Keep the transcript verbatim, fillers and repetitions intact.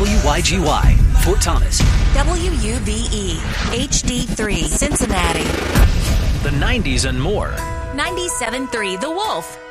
W Y G Y, Fort Thomas. W U V E, H D three, Cincinnati. The nineties and more. ninety-seven point three The Wolf.